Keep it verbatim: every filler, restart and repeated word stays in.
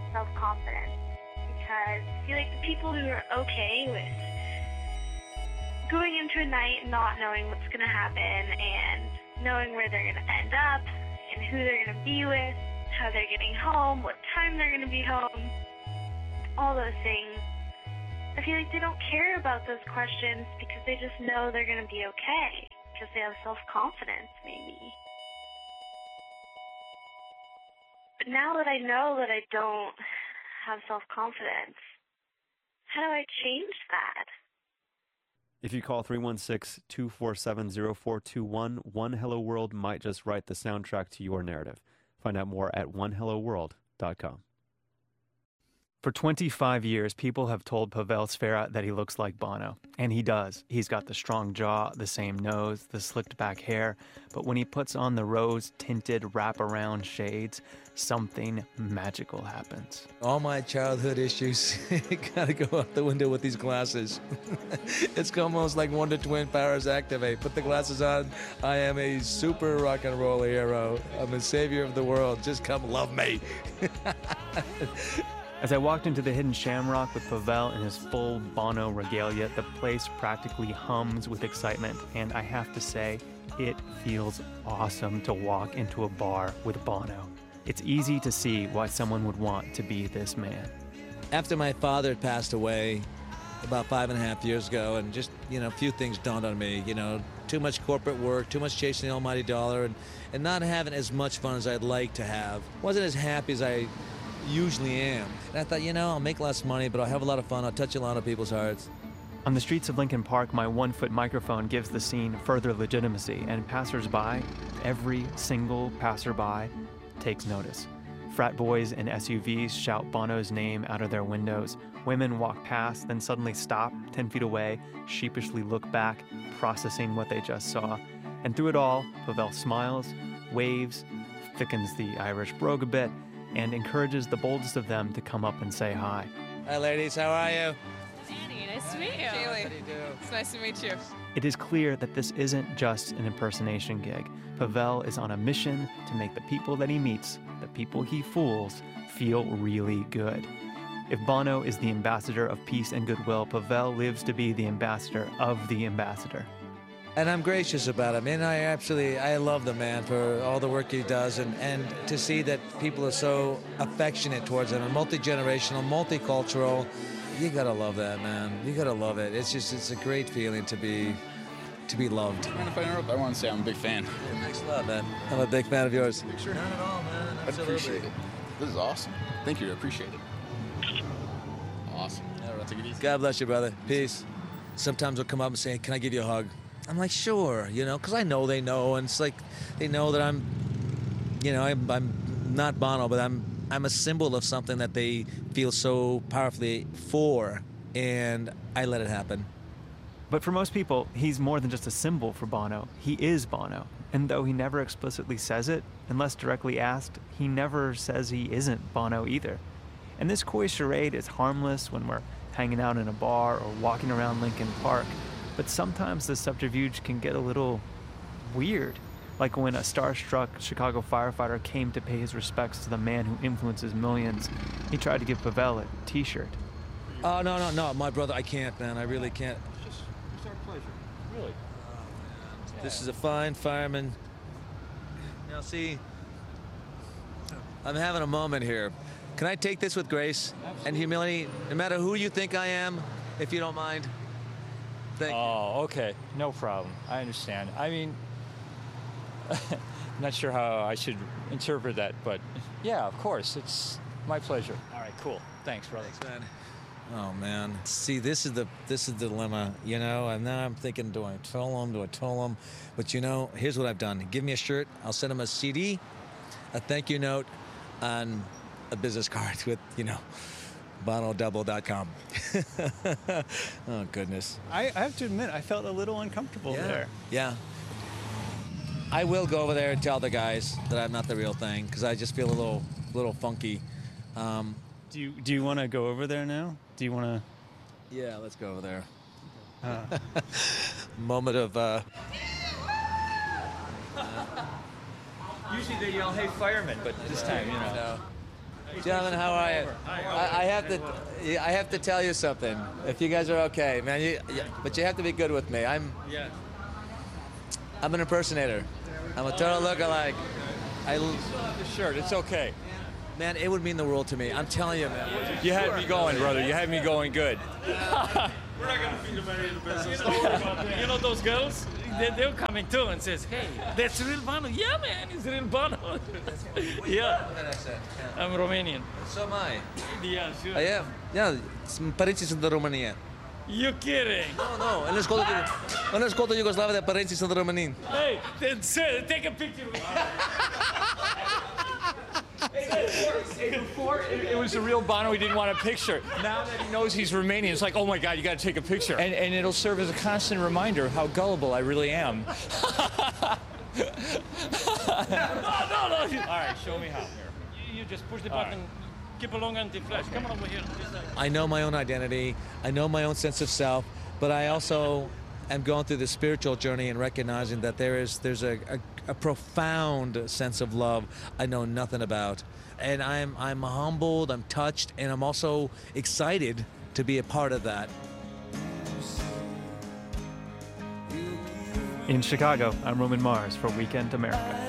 self-confidence, because I feel like the people who are okay with going into a night not knowing what's going to happen and knowing where they're going to end up and who they're going to be with, how they're getting home, what time they're going to be home, all those things. I feel like they don't care about those questions because they just know they're going to be okay, because they have self-confidence, maybe. But now that I know that I don't have self-confidence, how do I change that? If you call three one six, two four seven, zero four two one, One Hello World might just write the soundtrack to your narrative. Find out more at one hello world dot com. For twenty-five years, people have told Pavel Sfera that he looks like Bono. And he does. He's got the strong jaw, the same nose, the slicked back hair. But when he puts on the rose-tinted wraparound shades, something magical happens. All my childhood issues gotta go out the window with these glasses. It's almost like Wonder Twin powers activate. Put the glasses on. I am a super rock and roll hero. I'm a savior of the world. Just come love me. As I walked into the Hidden Shamrock with Pavel in his full Bono regalia, the place practically hums with excitement, and I have to say, it feels awesome to walk into a bar with Bono. It's easy to see why someone would want to be this man. After my father had passed away about five and a half years ago, and just, you know, a few things dawned on me, you know, too much corporate work, too much chasing the almighty dollar, and, and not having as much fun as I'd like to have. Wasn't as happy as I usually am. And I thought, you know, I'll make less money, but I'll have a lot of fun. I'll touch a lot of people's hearts. On the streets of Lincoln Park, my one-foot microphone gives the scene further legitimacy, and passers-by, every single passerby, takes notice. Frat boys in S U Vs shout Bono's name out of their windows. Women walk past, then suddenly stop, ten feet away, sheepishly look back, processing what they just saw. And through it all, Pavel smiles, waves, thickens the Irish brogue a bit, and encourages the boldest of them to come up and say hi. Hi, ladies. How are you? Annie, nice to meet you. Kaylee. How do you do? It's nice to meet you. It is clear that this isn't just an impersonation gig. Pavel is on a mission to make the people that he meets, the people he fools, feel really good. If Bono is the ambassador of peace and goodwill, Pavel lives to be the ambassador of the ambassador. And I'm gracious about him. And I absolutely, I love the man for all the work he does. And, and to see that people are so affectionate towards him, and multi-generational, multicultural, you gotta love that, man. You gotta love it. It's just, it's a great feeling to be, to be loved. And if I interrupt, I want to say I'm a big fan. Yeah, thanks a lot, man. I'm a big fan of yours. Sure. Not at all, man. I appreciate it. This is awesome. Thank you. I appreciate it. Awesome. Yeah, I'll take it easy. God bless you, brother. Peace. Sometimes they'll come up and say, can I give you a hug? I'm like, sure, you know, because I know they know, and it's like they know that I'm, you know, I'm, I'm not Bono, but I'm I'm a symbol of something that they feel so powerfully for, and I let it happen. But for most people, he's more than just a symbol for Bono. He is Bono. And though he never explicitly says it, unless directly asked, he never says he isn't Bono either. And this coy charade is harmless when we're hanging out in a bar or walking around Lincoln Park. But sometimes the subterfuge can get a little weird, like when a starstruck Chicago firefighter came to pay his respects to the man who influences millions. He tried to give Pavel a t-shirt. Oh, no, no, no, my brother, I can't, man. I really can't. It's just, it's our pleasure. Really. This is a fine fireman. Now, see, I'm having a moment here. Can I take this with grace Absolutely. and humility, no matter who you think I am, if you don't mind? Thank oh, okay. No problem. I understand. I mean, not sure how I should interpret that, but yeah, of course. It's my pleasure. All right, cool. Thanks, brother. Thanks, man. Oh, man. See, this is the this is the dilemma, you know, and now I'm thinking, do I tell them, do I tell them? But, you know, here's what I've done. Give me a shirt. I'll send them a C D, a thank you note, and a business card with, you know, bono double dot com. Oh, goodness. I, I have to admit, I felt a little uncomfortable Yeah. there. Yeah. I will go over there and tell the guys that I'm not the real thing, because I just feel a little little funky. Um, Do you do you want to go over there now? Do you want yeah, let's go over there. to? Uh, Moment of... Uh, Usually they yell, "Hey, fireman!" But this time, you know. No. Gentlemen, how are you? I, I have to, I have to tell you something. If you guys are okay, man. You, you, but you have to be good with me. I'm, Yeah. I'm an impersonator. I'm a total lookalike. I, The shirt, it's okay. man, it would mean the world to me. I'm telling you, man. You had me going, brother. You had me going good. We're not gonna feed the man in the business. Don't worry about that. You know those girls? They, they're coming too and says, hey, that's real Bono. Yeah, man, it's real Bono. Yeah, I'm Romanian. So am I. Yeah, sure. I am. Yeah, părinții sunt de România. You kidding? No, no. În școala, în școala Iugoslavă de părinții sunt români. Hey, then, sir, take a picture with me. Before, it, it was the real Bono. He didn't want a picture. Now that he knows he's Romanian, it's like, oh my God, you got to take a picture. And, and it'll serve as a constant reminder of how gullible I really am. No, no, no. All right, show me how. Here. You, you just push the button, keep along anti-flash. Come on over here. This side. I know my own identity. I know my own sense of self, but I also am going through this spiritual journey and recognizing that there is there's a, a, a profound sense of love I know nothing about. And I'm I'm humbled, I'm touched, and I'm also excited to be a part of that. In Chicago, I'm Roman Mars for Weekend America.